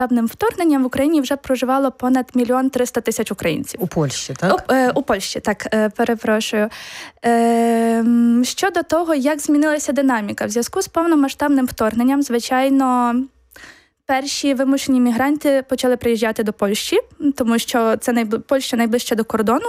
повномасштабним вторгненням в Україні вже проживало понад 1 300 000 українців. У Польщі, так? У Польщі, так, перепрошую. Щодо того, як змінилася динаміка. В зв'язку з повномасштабним вторгненням, звичайно, перші вимушені мігранти почали приїжджати до Польщі, тому що це Польща найближче до кордону.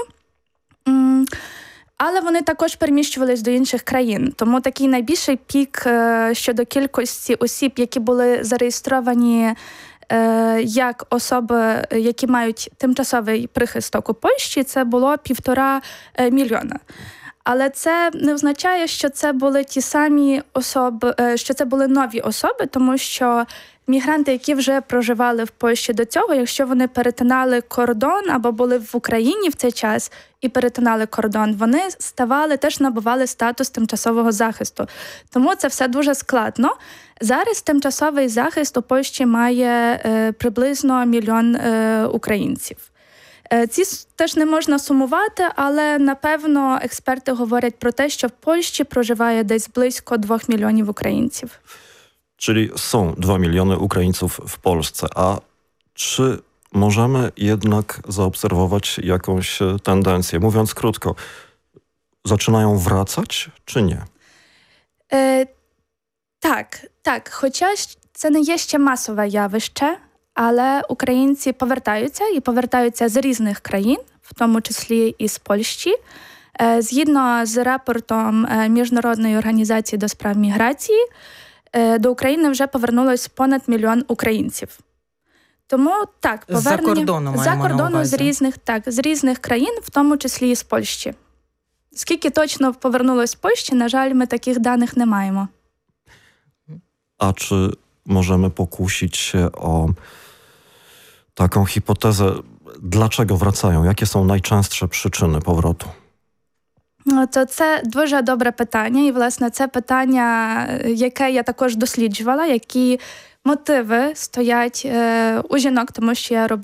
Але вони також переміщувались до інших країн. Тому такий найбільший пік щодо кількості осіб, які були зареєстровані як особи, які мають тимчасовий прихисток у Польщі, це було 1,5 мільйона. Але це не означає, що це були ті самі особи, що це були нові особи, тому що мігранти, які вже проживали в Польщі до цього, якщо вони перетинали кордон або були в Україні в цей час і перетинали кордон, вони теж набували статус тимчасового захисту. Тому це все дуже складно. Зараз тимчасовий захист у Польщі має приблизно 1 мільйон українців. Ці теж не можна сумувати, але, напевно, експерти говорять про те, що в Польщі проживає десь близько 2 мільйонів українців. Czyli są 2 miliony Ukraińców w Polsce, a czy możemy jednak zaobserwować jakąś tendencję? Mówiąc krótko, zaczynają wracać, czy nie? Так. Хоча це не є ще масове явище, але українці повертаються з різних країн, в тому числі і з Польщі. Згідно з рапортом Міжнародної організації до справ міграції, до України вже повернулось понад 1 мільйон українців. Тому так, повернення за кордону з різних країн, в тому числі і з Польщі. Скільки точно повернулось з Польщі, на жаль, ми таких даних не маємо. A czy możemy pokusić się o taką hipotezę, dlaczego wracają? Jakie są najczęstsze przyczyny powrotu? То це дуже добре питання. І, власне, це питання, яке я також досліджувала, які мотиви стоять у жінок, тому що я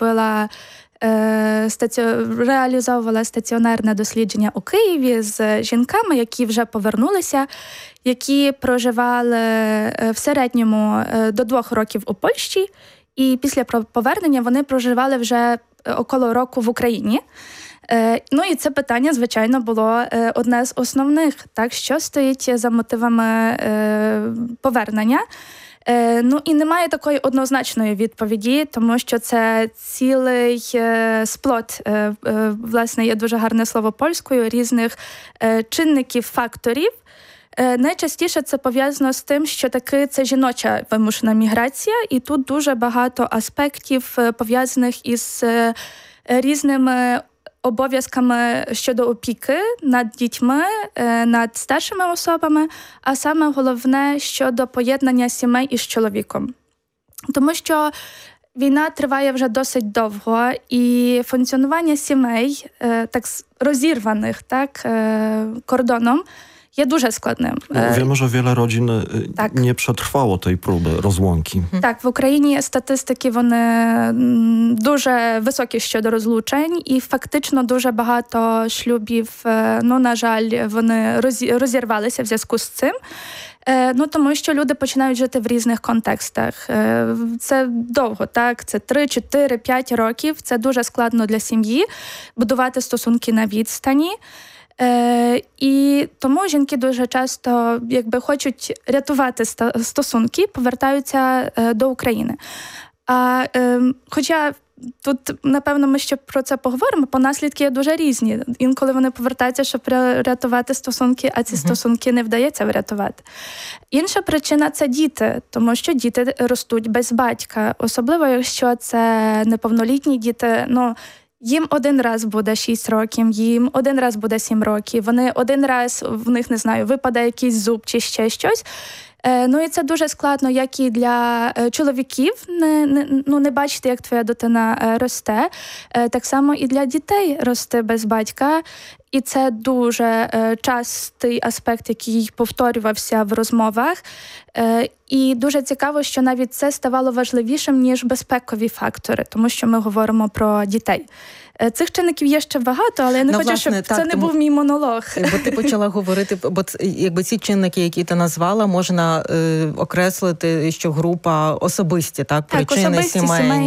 реалізовувала стаціонарне дослідження у Києві з жінками, які вже повернулися, які проживали в середньому до 2 років у Польщі, і після повернення вони проживали вже около року в Україні. Ну і це питання, звичайно, було одне з основних, так, що стоїть за мотивами повернення. Ну і немає такої однозначної відповіді, тому що це цілий сплот, власне, є дуже гарне слово польською, різних чинників, факторів. Найчастіше це пов'язано з тим, що таки це жіноча вимушена міграція, і тут дуже багато аспектів пов'язаних із різними обов'язками щодо опіки над дітьми, над старшими особами, а саме головне щодо поєднання сімей із чоловіком. Тому що війна триває вже досить довго, і функціонування сімей, так розірваних кордоном, є дуже складним. Wiemy, że wiele rodzin nie przetrwało tej próby rozłąki. Так, в Україні статистики, вони дуже високі щодо розлучень, і фактично дуже багато шлюбів, на жаль, вони розірвалися в зв'язку з цим. Тому що люди починають жити в різних контекстах. Це довго, так? Це 3, 4, 5 років. Це дуже складно для сім'ї будувати стосунки на відстані. І тому жінки дуже часто, хочуть рятувати стосунки, повертаються до України. Хоча тут, напевно, ми ще про це поговоримо, бо наслідки є дуже різні. Інколи вони повертаються, щоб рятувати стосунки, а ці стосунки не вдається врятувати. Інша причина – це діти, тому що діти ростуть без батька. Особливо, якщо це неповнолітні діти, їм один раз буде 6 років, їм один раз буде 7 років, вони один раз, в них, не знаю, випаде якийсь зуб чи ще щось. І це дуже складно, як і для чоловіків не бачити, як твоя дитина росте. Так само і для дітей рости без батька. і це дуже частий аспект, який повторювався в розмовах. І дуже цікаво, що навіть це ставало важливішим, ніж безпекові фактори, тому що ми говоримо про дітей. Цих чинників є ще багато, але я не хочу, щоб це не був мій монолог. Бо ти почала говорити, бо якби ці чинники, які ти назвала, можна окреслити, що група особисті, так, причини особисті, сімейні.